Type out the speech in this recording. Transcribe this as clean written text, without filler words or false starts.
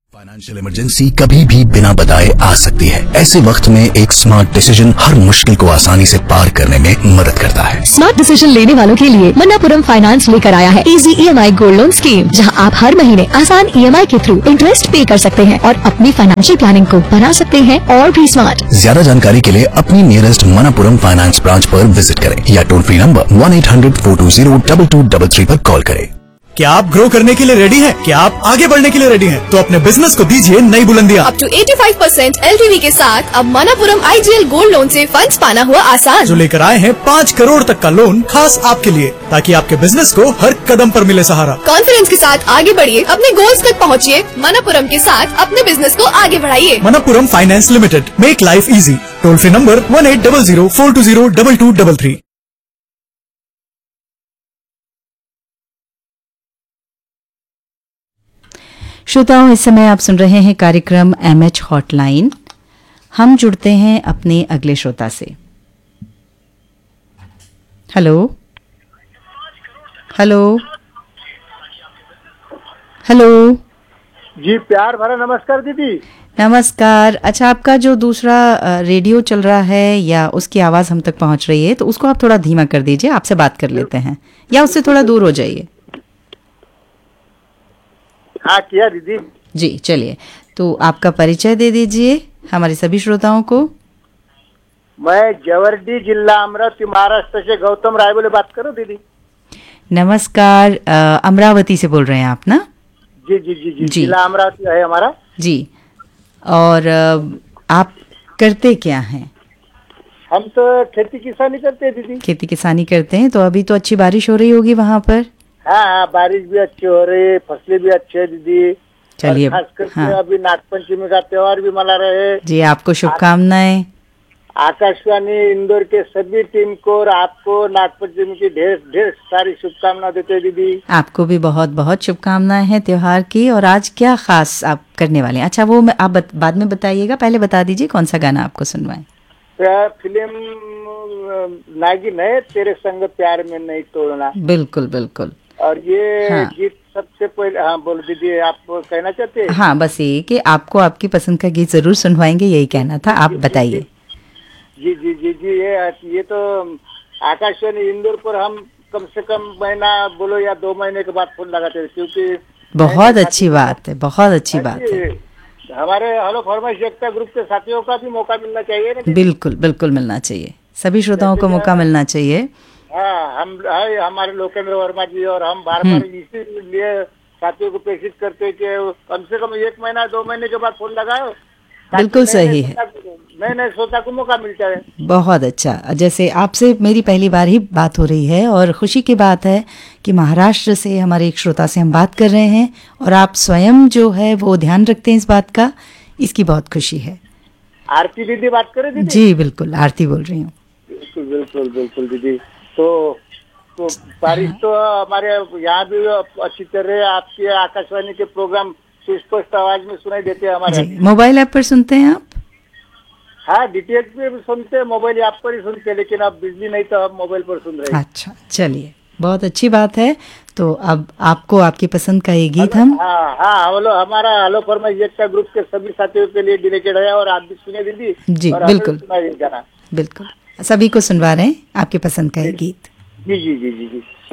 Financial emergency कभी भी बिना बताए आ सकती है। ऐसे वक्त में एक स्मार्ट डिसीजन हर मुश्किल को आसानी से पार करने में मदद करता है। स्मार्ट डिसीजन लेने वालों के लिए मन्नापुरम फाइनेंस लेकर आया है easy EMI gold loan scheme, जहां आप हर महीने आसान EMI के थ्रू इंटरेस्ट पे कर सकते हैं और अपनी फाइनेंशियल प्लानिंग को बना सकते हैं और भी स्मार्ट। ज्यादा जानकारी के लिए अपनी नियरेस्ट मन्नापुरम फाइनेंस ब्रांच पर विजिट करें या टोल फ्री नंबर 1-800-420-2222 पर कॉल करें। क्या आप ग्रो करने के लिए रेडी हैं? क्या आप आगे बढ़ने के लिए रेडी हैं? तो अपने बिजनेस को दीजिए नई बुलंदियां। अप टू 85% LTV के साथ अब मन्नापुरम IGL गोल्ड लोन से फंड्स पाना हुआ आसान। जो लेकर आए हैं 5 करोड़ तक का लोन खास आपके लिए, ताकि आपके बिजनेस को हर कदम पर मिले सहारा। कॉन्फिडेंस के साथ आगे बढ़िए, अपने गोल्स तक पहुँचिए। मन्नापुरम के साथ अपने बिजनेस को आगे बढ़ाइए। Manappuram finance limited, make life easy. Toll free number 1800-420-2233। श्रोताओं, इस समय आप सुन रहे हैं कार्यक्रम MH हॉटलाइन। हम जुड़ते हैं अपने अगले श्रोता से। हेलो हेलो हेलो जी, प्यार भरा नमस्कार दीदी। नमस्कार। अच्छा, आपका जो दूसरा रेडियो चल रहा है या उसकी आवाज़ हम तक पहुंच रही है, तो उसको आप थोड़ा धीमा कर दीजिए। आपसे बात कर लेते हैं, या उससे थोड़ा दूर हो जाइए। हाँ किया दीदी। जी चलिए, तो आपका परिचय दे दीजिए हमारे सभी श्रोताओं को। मैं जवर्डी जिला अमरावती महाराष्ट्र से गौतम रायबोले बात करूं दीदी। नमस्कार। अमरावती से बोल रहे हैं आप ना? जी जी जी जी, जी। जिला अमरावती है हमारा। जी। और आप करते क्या हैं? हम तो खेती किसानी करते हैं दीदी। खेती किसानी करते हैं। तो अभी तो अच्छी बारिश हो रही होगी वहाँ पर? हाँ हाँ, बारिश भी अच्छी हो रही है, फसलें भी अच्छी है दीदी। चलिए, और खास करके हाँ। अभी नागपंचमी का त्योहार भी मना रहे हैं। जी, आपको शुभकामनाएं। आकाशवाणी इंदौर के सभी टीम को और आपको नागपंचमी की ढेर ढेर सारी शुभकामनाएं देते हैं दीदी। आपको भी बहुत बहुत शुभकामनाएं हैं त्योहार की। और आज क्या खास आप करने वाले हैं? अच्छा, वो आप बाद में बताइएगा, पहले बता दीजिए कौन सा गाना आपको सुनवाएं। फिल्म नागिन है, तेरे संग प्यार में नहीं तोड़ना। बिल्कुल बिल्कुल। और ये हाँ। गीत सबसे पहले, हाँ बोल दीजिए, आप कहना चाहते हैं? हाँ, बस ये कि आपको आपकी पसंद का गीत जरूर सुनवाएंगे, यही कहना था। आप बताइए। जी जी जी जी, ये तो आकाशवाणी इंदौर पर हम कम से कम महीना बोलो या 2 महीने के बाद फोन लगाते हैं, क्योंकि बहुत अच्छी बात है, बहुत अच्छी बात है। हमारे हेलो फरमाइश एकता ग्रुप के साथियों का भी मौका मिलना चाहिए ना। बिल्कुल बिल्कुल मिलना चाहिए, सभी श्रोताओं को मौका मिलना चाहिए। हाँ, हमारे लोकेंद्र वर्मा जी और हम बार बार इसीलिए साथियों को प्रेषित करते हैं कि कम से कम 1 महीना 2 महीने के बाद फोन लगाओ। बिल्कुल सही है, नए श्रोता को मौका मिलता है। बहुत अच्छा। जैसे आपसे मेरी पहली बार ही बात हो रही है और खुशी की बात है कि महाराष्ट्र से हमारे एक श्रोता से हम बात कर रहे हैं और आप स्वयं जो है वो ध्यान रखते हैं इस बात का, इसकी बहुत खुशी है। आरती दीदी बात करें दीदी? जी बिल्कुल, आरती बोल रही हूँ। बिल्कुल बिल्कुल बिल्कुल दीदी। तो बारिश तो हमारे यहाँ भी अच्छी तरह आपके आकाशवाणी के प्रोग्राम स्पष्ट आवाज में सुनाई देते हैं हमारे। जी, मोबाइल ऐप पर सुनते हैं आप? हाँ, DTH पे भी सुनते हैं, मोबाइल ऐप पर ही सुनते हैं, लेकिन अब बिजली नहीं तो हम मोबाइल पर सुन रहे हैं। अच्छा, चलिए, बहुत अच्छी बात है। तो अब आपको आपकी पसंद का ये गीत हम हमारा हेलो फरमाइश एकता ग्रुप के सभी साथियों के लिए डेडिकेट है और आप भी सुने दीदी। जी और बिल्कुल सुनाइए गाना। बिल्कुल, सभी को सुनवा रहे हैं आपकी पसंद का ये गीत। जी जी जी जी जी।